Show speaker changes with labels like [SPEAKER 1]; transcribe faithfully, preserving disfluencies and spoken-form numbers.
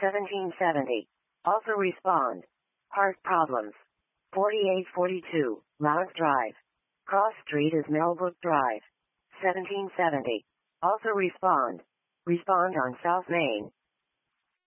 [SPEAKER 1] seventeen seventy. Also respond. Heart problems. forty-eight forty-two, Lount Drive. Cross Street is Millbrook Drive. seventeen seventy. Also respond. Respond on South Main.